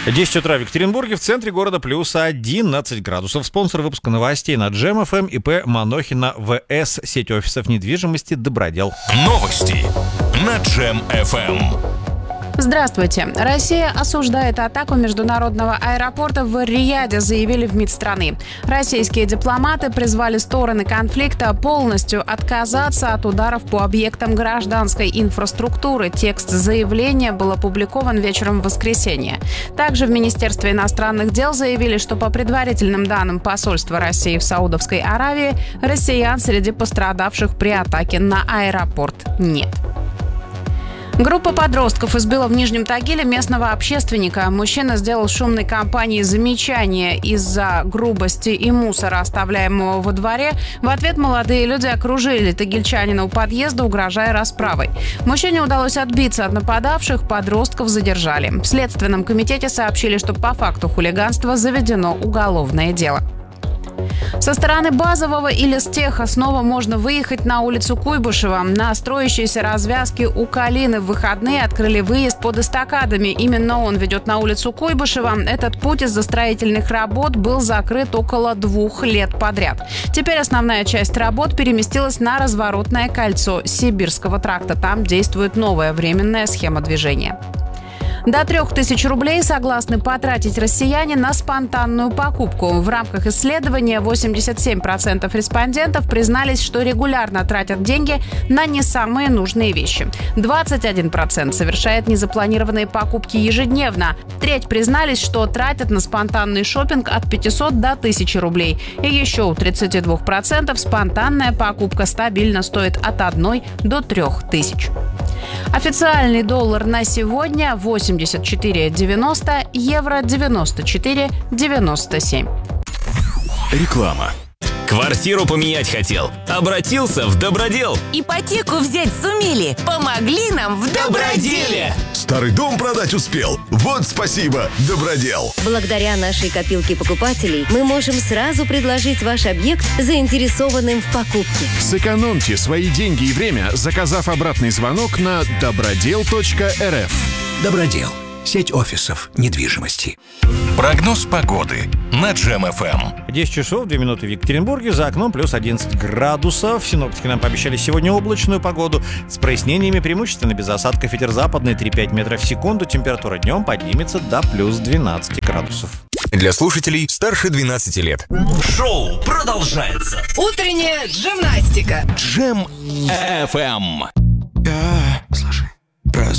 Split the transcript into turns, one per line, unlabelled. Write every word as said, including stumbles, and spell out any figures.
десять утра в Екатеринбурге, в центре города плюс одиннадцать градусов. Спонсор выпуска новостей на Джем эф эм, ИП Манохина ВС, сеть офисов недвижимости «Добродел».
Новости на Джем эф эм.
Здравствуйте. Россия осуждает атаку международного аэропорта в Эр-Рияде, заявили в МИД страны. Российские дипломаты призвали стороны конфликта полностью отказаться от ударов по объектам гражданской инфраструктуры. Текст заявления был опубликован вечером в воскресенье. Также в Министерстве иностранных дел заявили, что по предварительным данным посольства России в Саудовской Аравии, россиян среди пострадавших при атаке на аэропорт нет. Группа подростков избила в Нижнем Тагиле местного общественника. Мужчина сделал шумной компании замечания из-за грубости и мусора, оставляемого во дворе. В ответ молодые люди окружили тагильчанина у подъезда, угрожая расправой. Мужчине удалось отбиться от нападавших, подростков задержали. В Следственном комитете сообщили, что по факту хулиганства заведено уголовное дело. Со стороны Базового и Листеха снова можно выехать на улицу Куйбышева. На строящейся развязке у Калины в выходные открыли выезд под эстакадами. Именно он ведет на улицу Куйбышева. Этот путь из-за строительных работ был закрыт около двух лет подряд. Теперь основная часть работ переместилась на разворотное кольцо Сибирского тракта. Там действует новая временная схема движения. До трех тысяч рублей согласны потратить россияне на спонтанную покупку. В рамках исследования восемьдесят семь процентов респондентов признались, что регулярно тратят деньги на не самые нужные вещи. двадцать один процент совершает незапланированные покупки ежедневно. Треть признались, что тратят на спонтанный шопинг от пятисот до тысячи рублей. И еще у тридцати двух процентов спонтанная покупка стабильно стоит от одной до трех тысяч. Официальный доллар на сегодня восемьдесят четыре девяносто, евро девяносто четыре девяносто семь.
Реклама. Квартиру поменять хотел? Обратился в Добродел.
Ипотеку взять сумели? Помогли нам в Доброделе.
Старый дом продать успел? Вот спасибо, Добродел.
Благодаря нашей копилке покупателей мы можем сразу предложить ваш объект заинтересованным в покупке.
Сэкономьте свои деньги и время, заказав обратный звонок на добродел точка эр эф.
Добродел. Сеть офисов недвижимости.
Прогноз погоды на Джем эф эм.
десять часов две минуты в Екатеринбурге, за окном плюс одиннадцать градусов. Синоптики нам пообещали сегодня облачную погоду с прояснениями, преимущественно без осадков. Ветер западный три-пять метров в секунду. Температура днем поднимется до плюс двенадцать градусов.
Для слушателей старше двенадцати лет.
Шоу продолжается. Утренняя гимнастика.
Джем эф эм.